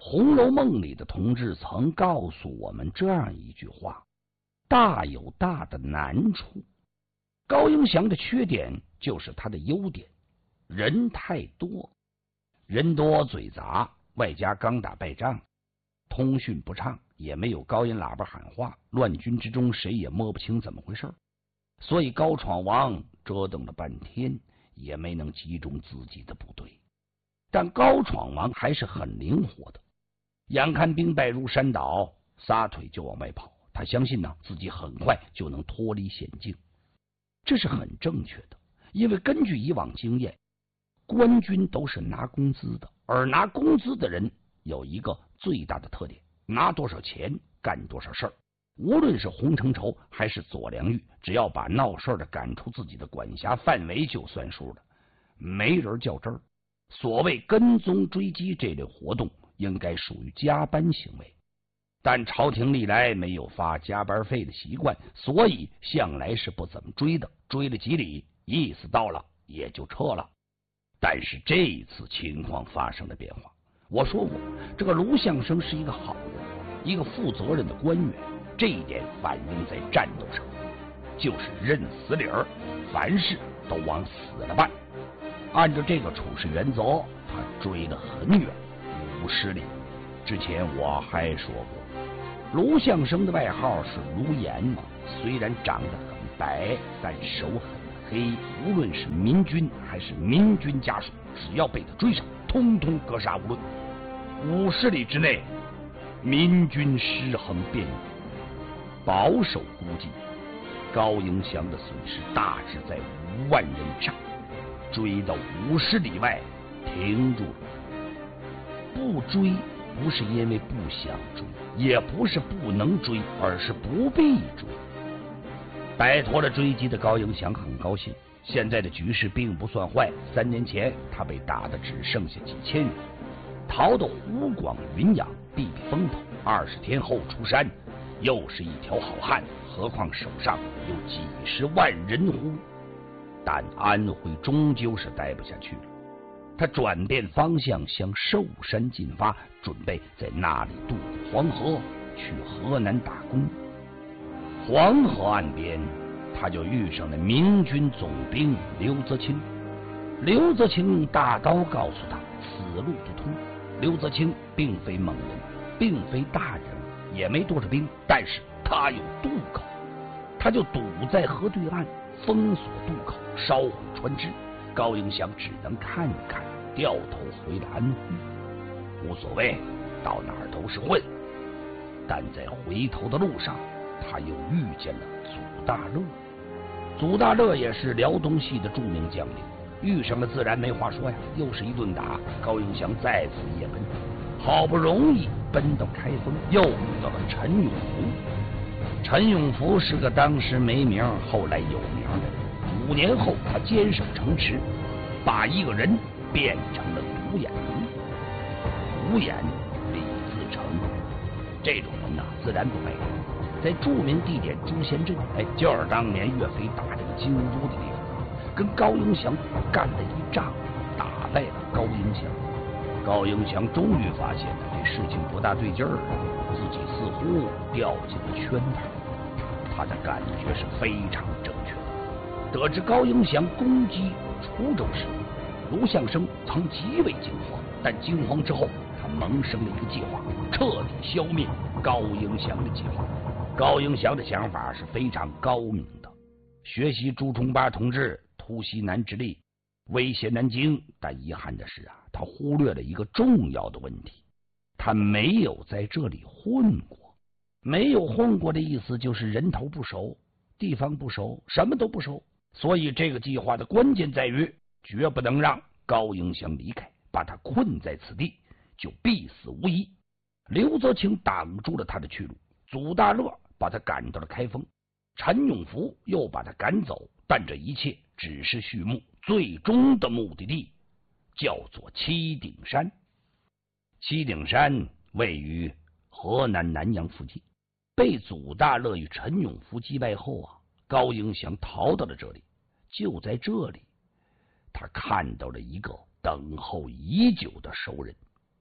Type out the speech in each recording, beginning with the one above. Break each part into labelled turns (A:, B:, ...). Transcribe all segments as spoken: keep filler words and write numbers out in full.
A: 红楼梦》里的同志曾告诉我们这样一句话：大有大的难处。高迎祥的缺点就是他的优点，人太多，人多嘴杂，外加刚打败仗，通讯不畅，也没有高音喇叭喊话，乱军之中谁也摸不清怎么回事，所以高闯王折腾了半天也没能集中自己的部队。但高闯王还是很灵活的，眼看兵败如山倒，撒腿就往外跑，他相信呢自己很快就能脱离险境，这是很正确的。因为根据以往经验，官军都是拿工资的，而拿工资的人有一个最大的特点，拿多少钱干多少事儿。无论是洪承畴还是左良玉，只要把闹事的赶出自己的管辖范围就算数了，没人较真儿。所谓跟踪追击这类活动应该属于加班行为，但朝廷历来没有发加班费的习惯，所以向来是不怎么追的，追了几里，意思到了也就撤了。但是这一次情况发生了变化。我说过，这个卢象升是一个好人，一个负责任的官员，这一点反映在战斗上，就是认死理儿，凡事都往死了办。按照这个处事原则，他追得很远，五十里。之前我还说过，卢象升的外号是卢岩嘛，虽然长得很白，但手很黑，无论是民军还是民军家属，只要被他追上，通通格杀无论。五十里之内，民军尸横遍野，保守估计，高迎祥的损失大致在五万人以上。追到五十里外停住了，不追不是因为不想追，也不是不能追，而是不必追。摆脱了追击的高迎祥很高兴，现在的局势并不算坏。三年前他被打的只剩下几千人，逃到湖广云阳避避风头，二十天后出山，又是一条好汉，何况手上有几十万人乎？但安徽终究是待不下去了，他转变方向向寿山进发，准备在那里渡过黄河去河南打工。黄河岸边，他就遇上了明军总兵刘泽清。刘泽清用大刀告诉他此路不通。刘泽清并非猛人，并非大人物，也没多少兵，但是他有渡口，他就堵在河对岸，封锁渡口，烧毁船只。高迎祥只能看看，掉头回了安徽。无所谓，到哪儿都是混。但在回头的路上，他又遇见了祖大乐。祖大乐也是辽东系的著名将领，遇上了自然没话说呀，又是一顿打。高迎祥再次夜奔，好不容易奔到开封，又遇到了陈永福。陈永福是个当时没名后来有名的人。五年后，他坚守城池，把一个人变成了独眼龙。独眼李自成，这种人呢，自然不败人。在著名地点朱仙镇，哎，就是当年岳飞打这个京都的地方，跟高迎祥干了一仗，打败了高迎祥。高迎祥终于发现了这事情不大对劲儿，自己似乎掉进了圈套。他的感觉是非常正确的。得知高迎祥攻击滁州时，卢象升曾极为惊慌，但惊慌之后，他萌生了一个计划，彻底消灭高迎祥的计划。高迎祥的想法是非常高明的，学习朱重八同志突袭南直隶，威胁南京。但遗憾的是啊，他忽略了一个重要的问题，他没有在这里混过。没有混过的意思就是人头不熟，地方不熟，什么都不熟。所以这个计划的关键在于，绝不能让高迎祥离开，把他困在此地，就必死无疑。刘泽清挡住了他的去路，祖大乐把他赶到了开封，陈永福又把他赶走，但这一切只是序幕，最终的目的地叫做七顶山。七顶山位于河南南阳附近，被祖大乐与陈永福击败后啊，高迎祥逃到了这里。就在这里，他看到了一个等候已久的熟人。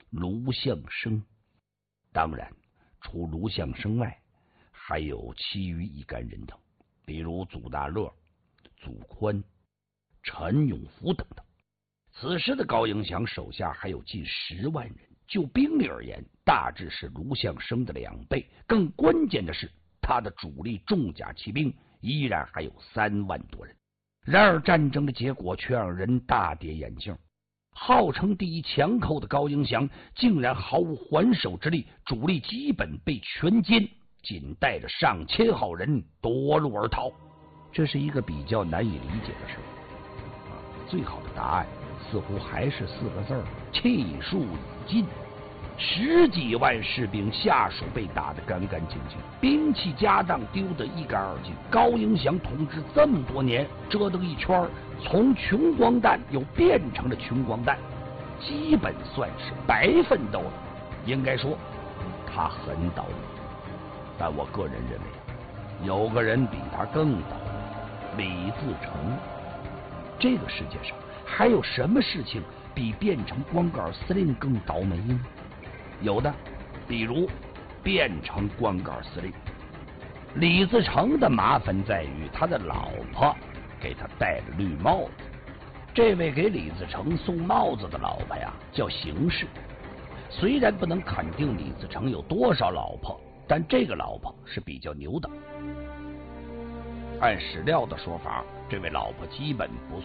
A: 卢象升。当然，除卢象升外，还有其余一干人等，比如祖大乐、祖宽、陈永福等等。此时的高迎祥手下还有近十万人，就兵力而言，大致是卢象升的两倍。更关键的是，他的主力重甲骑兵依然还有三万多人。然而战争的结果却让人大跌眼镜，号称第一强寇的高迎祥竟然毫无还手之力，主力基本被全歼，仅带着上千号人夺路而逃。这是一个比较难以理解的事。最好的答案似乎还是四个字儿：气数已尽。十几万士兵下属被打得干干净净，兵器家当丢得一干二净。高迎祥统治这么多年，折腾一圈，从穷光蛋又变成了穷光蛋，基本算是白奋斗了。应该说他很倒霉，但我个人认为有个人比他更倒霉，李自成。这个世界上还有什么事情比变成光杆司令更倒霉呢？有的，比如变成光杆司令。李自成的麻烦在于他的老婆给他戴了绿帽子。这位给李自成送帽子的老婆呀，叫邢氏。虽然不能肯定李自成有多少老婆，但这个老婆是比较牛的。按史料的说法，这位老婆基本不